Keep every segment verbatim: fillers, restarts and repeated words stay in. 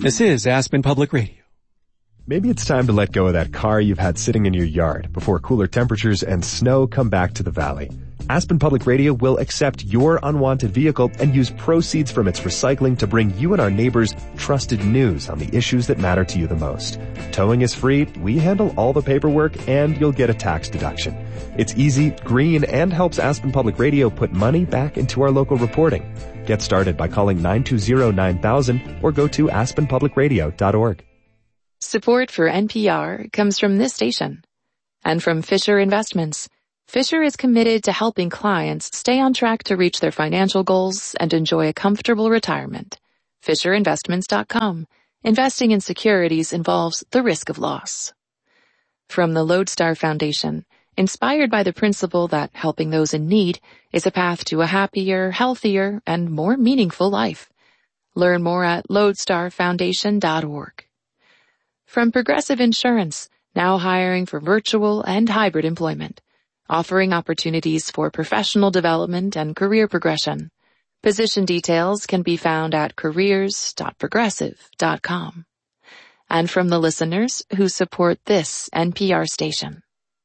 This is Aspen Public Radio. Maybe it's time to let go of that car you've had sitting in your yard before cooler temperatures and snow come back to the valley. Aspen Public Radio will accept your unwanted vehicle and use proceeds from its recycling to bring you and our neighbors trusted news on the issues that matter to you the most. Towing is free, we handle all the paperwork, and you'll get a tax deduction. It's easy, green, and helps Aspen Public Radio put money back into our local reporting. Get started by calling nine two zero nine thousand or go to aspen public radio dot org. Support for N P R comes from this station and from Fisher Investments. Fisher is committed to helping clients stay on track to reach their financial goals and enjoy a comfortable retirement. Fisher Investments dot com. Investing in securities involves the risk of loss. From the Lodestar Foundation, inspired by the principle that helping those in need is a path to a happier, healthier, and more meaningful life. Learn more at lodestar foundation dot org. From Progressive Insurance, now hiring for virtual and hybrid employment, offering opportunities for professional development and career progression. Position details can be found at careers dot progressive dot com. And from the listeners who support this N P R station.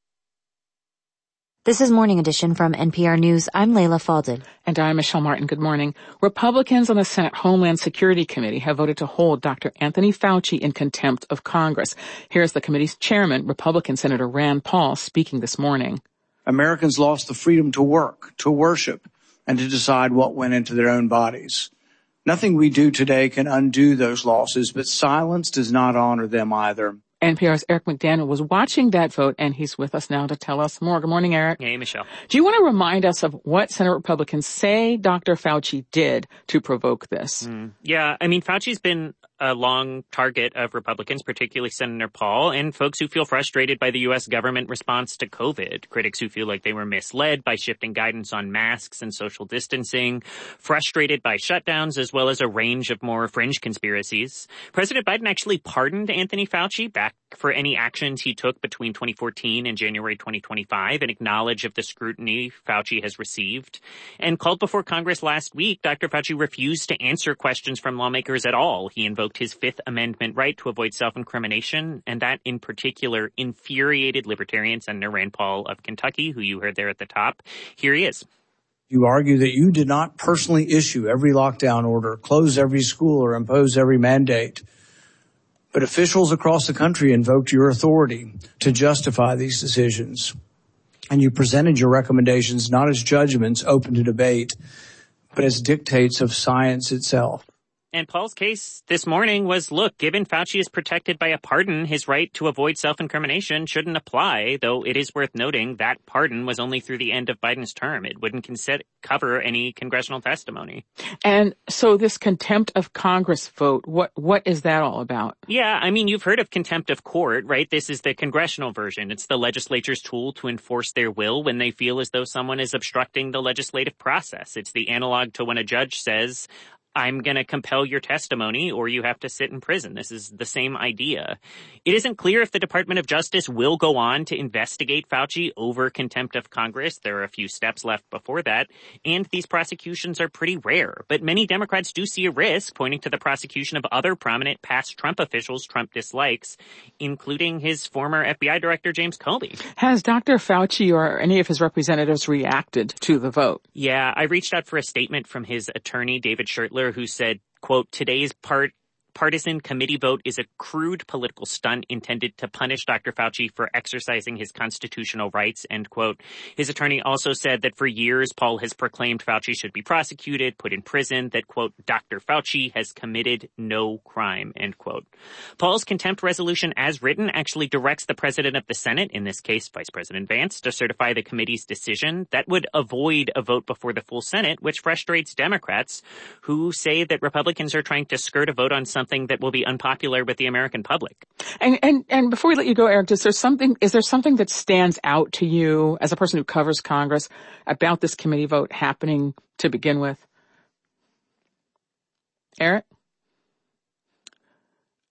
This is Morning Edition from N P R News. I'm Layla Falded. And I'm Michelle Martin. Good morning. Republicans on the Senate Homeland Security Committee have voted to hold Doctor Anthony Fauci in contempt of Congress. Here's the committee's chairman, Republican Senator Rand Paul, speaking this morning. Americans lost the freedom to work, to worship, and to decide what went into their own bodies. Nothing we do today can undo those losses, but silence does not honor them either. N P R's Eric McDaniel was watching that vote, and he's with us now to tell us more. Good morning, Eric. Hey, Michelle. Do you want to remind us of what Senate Republicans say Doctor Fauci did to provoke this? Mm, yeah, I mean, Fauci's been a long target of Republicans, particularly Senator Paul, and folks who feel frustrated by the U S government response to COVID. Critics who feel like they were misled by shifting guidance on masks and social distancing, frustrated by shutdowns, as well as a range of more fringe conspiracies. President Biden actually pardoned Anthony Fauci back for any actions he took between twenty fourteen and January twenty twenty-five and acknowledge of the scrutiny Fauci has received. And called before Congress last week, Doctor Fauci refused to answer questions from lawmakers at all. He invoked his Fifth Amendment right to avoid self-incrimination, and that in particular infuriated Libertarian Senator Rand Paul of Kentucky, who you heard there at the top. Here he is. You argue that you did not personally issue every lockdown order, close every school, or impose every mandate. But officials across the country invoked your authority to justify these decisions. And you presented your recommendations not as judgments open to debate, but as dictates of science itself. And Paul's case this morning was, look, given Fauci is protected by a pardon, his right to avoid self-incrimination shouldn't apply, though it is worth noting that pardon was only through the end of Biden's term. It wouldn't consider, cover any congressional testimony. And so this contempt of Congress vote, what what is that all about? Yeah, I mean, you've heard of contempt of court, right? This is the congressional version. It's the legislature's tool to enforce their will when they feel as though someone is obstructing the legislative process. It's the analog to when a judge says, I'm going to compel your testimony or you have to sit in prison. This is the same idea. It isn't clear if the Department of Justice will go on to investigate Fauci over contempt of Congress. There are a few steps left before that, and these prosecutions are pretty rare. But many Democrats do see a risk, pointing to the prosecution of other prominent past Trump officials Trump dislikes, including his former F B I Director James Comey. Has Doctor Fauci or any of his representatives reacted to the vote? Yeah, I reached out for a statement from his attorney, David Schertler, who said, quote, today's part partisan committee vote is a crude political stunt intended to punish Doctor Fauci for exercising his constitutional rights, end quote. His attorney also said that for years, Paul has proclaimed Fauci should be prosecuted, put in prison, that, quote, Doctor Fauci has committed no crime, end quote. Paul's contempt resolution as written actually directs the president of the Senate, in this case, Vice President Vance, to certify the committee's decision. That would avoid a vote before the full Senate, which frustrates Democrats who say that Republicans are trying to skirt a vote on something that will be unpopular with the American public. And, and, and before we let you go, Eric, is there something, is there something that stands out to you as a person who covers Congress about this committee vote happening to begin with? Eric?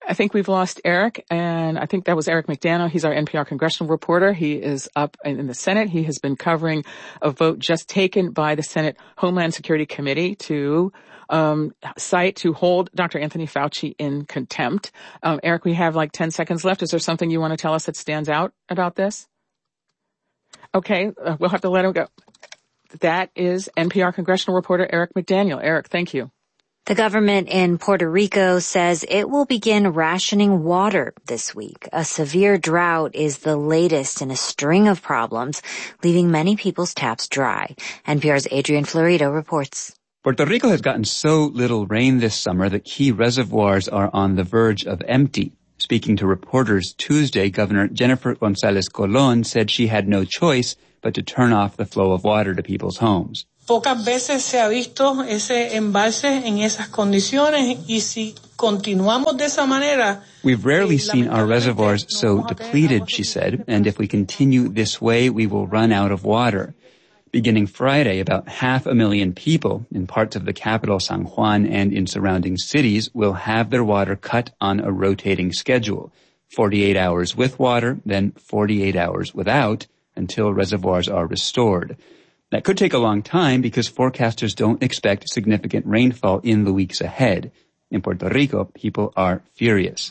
I think we've lost Eric, and I think that was Eric McDaniel. He's our N P R congressional reporter. He is up in the Senate. He has been covering a vote just taken by the Senate Homeland Security Committee to um cite, to hold Doctor Anthony Fauci in contempt. Um, Eric, we have like ten seconds left. Is there something you want to tell us that stands out about this? Okay, uh, we'll have to let him go. That is N P R congressional reporter Eric McDaniel. Eric, thank you. The government in Puerto Rico says it will begin rationing water this week. A severe drought is the latest in a string of problems, leaving many people's taps dry. N P R's Adrian Florido reports. Puerto Rico has gotten so little rain this summer that key reservoirs are on the verge of empty. Speaking to reporters Tuesday, Governor Jennifer González Colón said she had no choice but to turn off the flow of water to people's homes. Pocas veces se ha visto ese embalse en esas condiciones y si continuamos de esa manera. We've rarely seen our reservoirs so depleted, she said, and if we continue this way, we will run out of water. Beginning Friday, about half a million people in parts of the capital, San Juan, and in surrounding cities will have their water cut on a rotating schedule. forty-eight hours with water, then forty-eight hours without, until reservoirs are restored. That could take a long time because forecasters don't expect significant rainfall in the weeks ahead. In Puerto Rico, people are furious.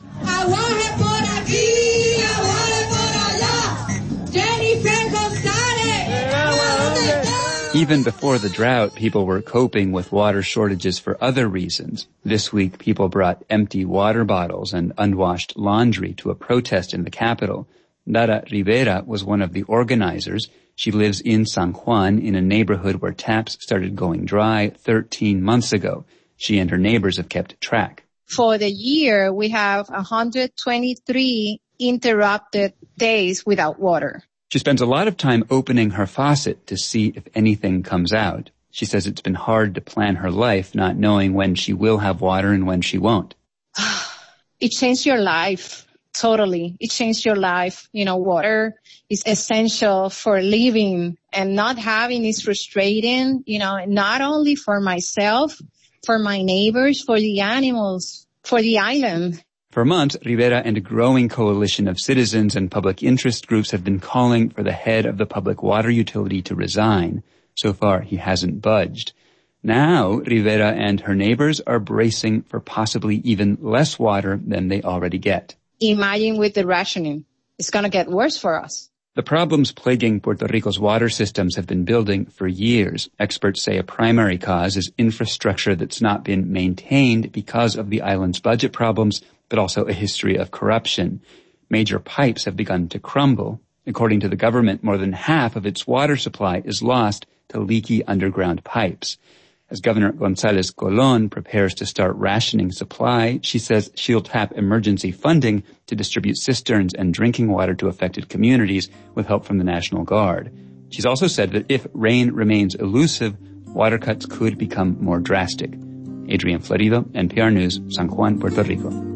Even before the drought, people were coping with water shortages for other reasons. This week, people brought empty water bottles and unwashed laundry to a protest in the capital. Dara Rivera was one of the organizers. She lives in San Juan in a neighborhood where taps started going dry thirteen months ago. She and her neighbors have kept track. For the year, we have one hundred twenty-three interrupted days without water. She spends a lot of time opening her faucet to see if anything comes out. She says it's been hard to plan her life, not knowing when she will have water and when she won't. It changed your life. Totally. It changed your life. You know, water is essential for living, and not having is frustrating, you know, not only for myself, for my neighbors, for the animals, for the island. For months, Rivera and a growing coalition of citizens and public interest groups have been calling for the head of the public water utility to resign. So far, he hasn't budged. Now, Rivera and her neighbors are bracing for possibly even less water than they already get. Imagine with the rationing. It's going to get worse for us. The problems plaguing Puerto Rico's water systems have been building for years. Experts say a primary cause is infrastructure that's not been maintained because of the island's budget problems, but also a history of corruption. Major pipes have begun to crumble. According to the government, more than half of its water supply is lost to leaky underground pipes. As Governor González Colón prepares to start rationing supply, she says she'll tap emergency funding to distribute cisterns and drinking water to affected communities with help from the National Guard. She's also said that if rain remains elusive, water cuts could become more drastic. Adrian Florido, N P R News, San Juan, Puerto Rico.